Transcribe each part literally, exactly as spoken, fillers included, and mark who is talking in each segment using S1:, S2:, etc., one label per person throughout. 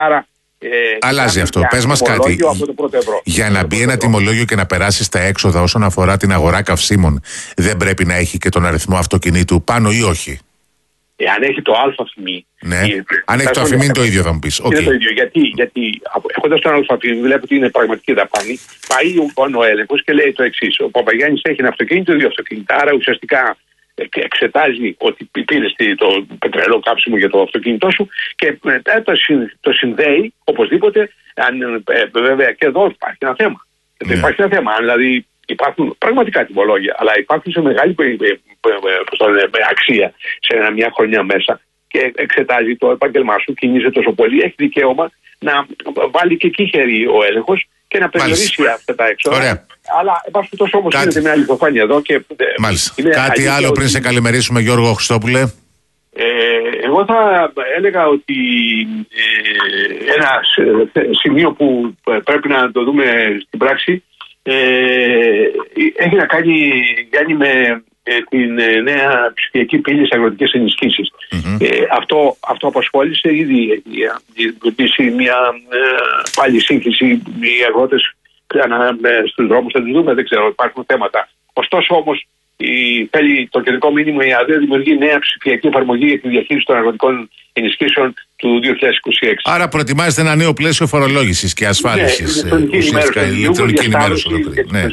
S1: Άρα, ε,
S2: αλλάζει αυτό. Πες μας κάτι. Για να μπει ένα τιμολόγιο και να περάσει στα έξοδα όσον αφορά την αγορά καυσίμων, δεν πρέπει να έχει και τον αριθμό αυτοκινήτου πάνω ή όχι?
S1: Εάν έχει το αλφα-αφημί.
S2: Ναι. Η, αν έχει το αφημί είναι το ίδιο, θα μου πεις.
S1: Είναι okay. το ίδιο. Γιατί, γιατί έχοντας τον αλφα-αφημί, βλέπω ότι είναι πραγματική δαπάνη, πάει ο, ο έλεγχος και λέει το εξής. Ο Παπαγιάννης έχει ένα αυτοκίνητο, δύο αυτοκίνητα. Άρα ουσιαστικά εξετάζει ότι πήρες το πετρελαίο κάψιμο για το αυτοκίνητό σου και μετά το, το συνδέει οπωσδήποτε. Αν, βέβαια και εδώ υπάρχει ένα θέμα. Yeah. Υπάρχει ένα θέμα. Δηλαδή υπάρχουν πραγματικά τιμολόγια, αλλά υπάρχουν σε μεγάλη αξία σε μια χρονιά μέσα και εξετάζει το επάγγελμά σου, κινείσαι τόσο πολύ, έχει δικαίωμα να βάλει και εκεί χέρι ο έλεγχος και να περιορίσει αυτά τα έξοδα.
S2: Ωραία.
S1: Αλλά υπάρχει τόσο όμως Κάτι... είναι μια αληθοφάνεια εδώ. Και
S2: Μάλιστα. Κάτι άλλο ότι... πριν σε καλημερίσουμε, Γιώργο Χριστόπουλε?
S1: Ε, εγώ θα έλεγα ότι ε, ένα σημείο που πρέπει να το δούμε στην πράξη ε, έχει να κάνει, κάνει με ε, την ε, νέα ψηφιακή πύλη σε αγροτικές ενισχύσεις. Mm-hmm. Ε, αυτό, αυτό απασχόλησε ήδη ε, μια ε, πάλι σύγχυση. Οι αγρότες στους δρόμους θα τους δούμε, δεν ξέρω, υπάρχουν θέματα. Ωστόσο όμως η, θέλει το κεντρικό μήνυμα η ΑΔΕ δημιουργεί νέα ψηφιακή εφαρμογή για τη διαχείριση των αγροτικών ενισχύσεων του δύο χιλιάδες είκοσι έξι.
S2: Άρα προετοιμάζεται ένα νέο πλαίσιο φορολόγησης και ασφάλισης.
S1: Ναι, ηλεκτρονική ενημέρωση.
S2: Ναι.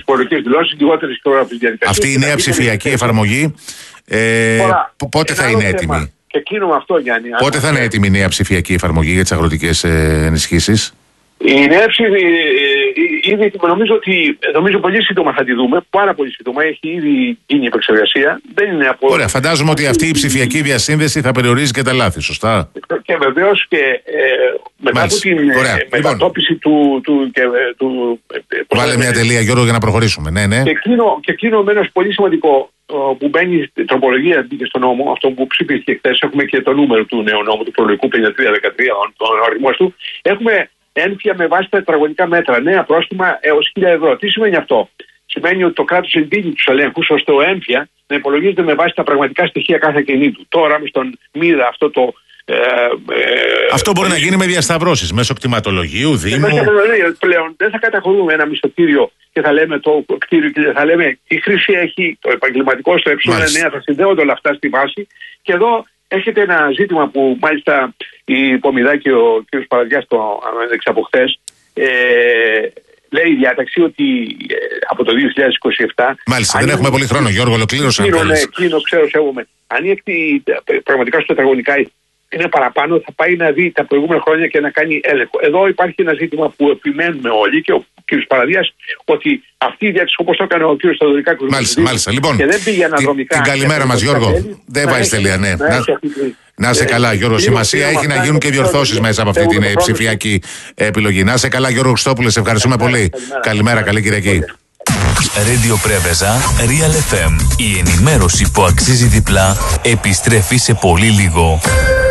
S1: Ναι.
S2: Αυτή η νέα ψηφιακή εφαρμογή ε, Τώρα, πότε θα είναι έτοιμη?
S1: Θέμα. Και κλείνω αυτό, Γιάννη.
S2: Πότε θα είναι έτοιμη η νέα ψηφιακή εφαρμογή για τις αγροτικές ε, ενισχύσεις?
S1: Η νέα ψηφιακή, ήδη νομίζω ότι νομίζω πολύ σύντομα θα τη δούμε. Πάρα πολύ σύντομα. Έχει ήδη γίνει η επεξεργασία. Δεν είναι από... Ωραία,
S2: φαντάζομαι ότι αυτή η ψηφιακή διασύνδεση θα περιορίζει και τα λάθη, σωστά?
S1: Και βεβαίως και ε, μετά Μάλιστα. από την ε, μετατόπιση του. του, και, του ε,
S2: Βάλε μια τελεία, Γιώργο, για να προχωρήσουμε. Ναι, ναι.
S1: Και κλείνω, και κλείνω με ένα πολύ σημαντικό που μπαίνει στην τροπολογία και στο νόμο, αυτό που ψήφισε χθες. Έχουμε και το νούμερο του νέου νόμου, του προλογικού πενήντα τρία δεκατρία, τον αριθμό του. Έχουμε ένφια με βάση τα τετραγωνικά μέτρα, νέα πρόστιμα έως χίλια ευρώ. Τι σημαίνει αυτό? Σημαίνει ότι το κράτος εντείνει τους ελέγχους ώστε ο έμφια να υπολογίζεται με βάση τα πραγματικά στοιχεία κάθε κινήτου. Τώρα με στον μοίρα αυτό το. Ε, ε,
S2: αυτό μπορεί ε, να γίνει με διασταυρώσεις μέσω κτηματολογίου, Δήμου.
S1: Πλέον δεν θα καταχωρούμε ένα μισθωτήριο και θα λέμε το κτίριο και θα λέμε τι χρήση έχει το επαγγελματικό στο ε εννέα, θα συνδέονται όλα αυτά στη βάση. Και εδώ έχετε ένα ζήτημα που μάλιστα η Πομιδά και ο κ. Παραδιάς το ανέδειξε από χθες. Ε, λέει η διάταξη ότι ε, από το δύο χιλιάδες είκοσι επτά.
S2: Μάλιστα, δεν έχουμε πολύ χρόνο, Γιώργο, ολοκλήρωσα.
S1: Κλείνω, ναι, κλείνω, ξέρω, σέβομαι. Αν η έκτη πραγματικά στο τετραγωνικά είναι παραπάνω, θα πάει να δει τα προηγούμενα χρόνια και να κάνει έλεγχο. Εδώ υπάρχει ένα ζήτημα που επιμένουμε όλοι και ο κ. Παραδίας ότι αυτή η διάταξη, όπως το έκανε ο κ. Σταδωρικάκος,
S2: μάλιστα, μάλιστα. Λοιπόν,
S1: και δεν πήγε αναδρομικά.
S2: Την καλημέρα μας, Γιώργο. Δεν βάζει τελεία, ναι. Να είσαι καλά, Γιώργο. Σημασία έχει να γίνουν και διορθώσεις μέσα από αυτή την ψηφιακή επιλογή. Να είσαι καλά, Γιώργο Χριστόπουλε. Σε ευχαριστούμε πολύ. Καλημέρα, καλή Κυριακή.
S3: Radio Πρέβεζα, Real εφ εμ. Η ενημέρωση που αξίζει διπλά επιστρέφει σε πολύ λίγο.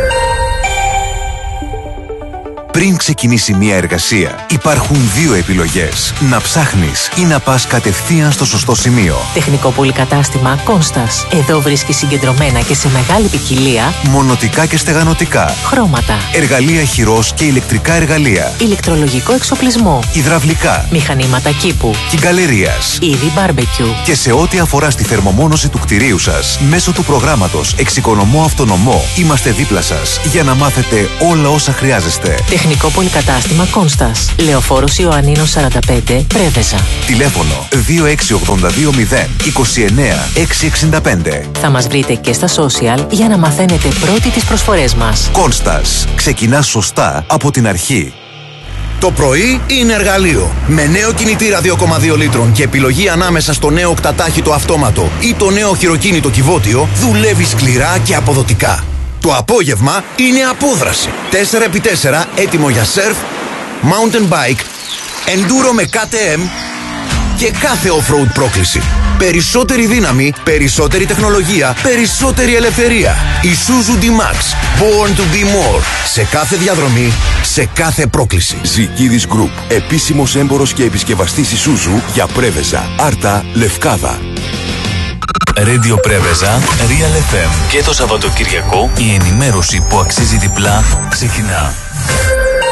S3: Πριν ξεκινήσει μια εργασία, υπάρχουν δύο επιλογές. Να ψάχνεις ή να πας κατευθείαν στο σωστό σημείο.
S4: Τεχνικό πολυκατάστημα Κόνστας. Εδώ βρίσκεις συγκεντρωμένα και σε μεγάλη ποικιλία
S3: μονοτικά και στεγανοτικά,
S4: χρώματα,
S3: εργαλεία χειρός και ηλεκτρικά εργαλεία,
S4: ηλεκτρολογικό εξοπλισμό,
S3: υδραυλικά,
S4: μηχανήματα κήπου,
S3: κυγκαλερίας,
S4: είδη μπάρμπεκιου.
S3: Και σε ό,τι αφορά στη θερμομόνωση του κτηρίου σας, μέσω του προγράμματος Εξοικονομώ Αυτονομό, είμαστε δίπλα σας για να μάθετε όλα όσα χρειάζεστε.
S4: Τεχνικό πολυκατάστημα Κόνστας. Λεωφόρος Ιωαννίνος σαράντα πέντε, Πρέβεζα.
S3: Τηλέφωνο δύο έξι ογδόντα δύο μηδέν είκοσι εννέα εξακόσια εξήντα πέντε.
S4: Θα μας βρείτε και στα social για να μαθαίνετε πρώτοι τις προσφορές μας.
S3: Κόνστας. Ξεκινά σωστά από την αρχή.
S5: Το πρωί είναι εργαλείο. Με νέο κινητήρα δύο κόμμα δύο λίτρων και επιλογή ανάμεσα στο νέο οκτατάχυτο αυτόματο ή το νέο χειροκίνητο κυβότιο, δουλεύει σκληρά και αποδοτικά. Το απόγευμα είναι απόδραση. τέσσερα επί τέσσερα έτοιμο για σερφ, mountain bike, enduro με κέι τι εμ και κάθε off-road πρόκληση. Περισσότερη δύναμη, περισσότερη τεχνολογία, περισσότερη ελευθερία. Isuzu D-Max. Born to be more. Σε κάθε διαδρομή, σε κάθε πρόκληση.
S6: Ζικίδης Group. Επίσημος έμπορος και επισκευαστής Isuzu για Πρέβεζα, Άρτα, Λευκάδα.
S3: Radio Πρέβεζα, Real εφ εμ. Και το Σαββατοκυριακό η ενημέρωση που αξίζει διπλά ξεκινά.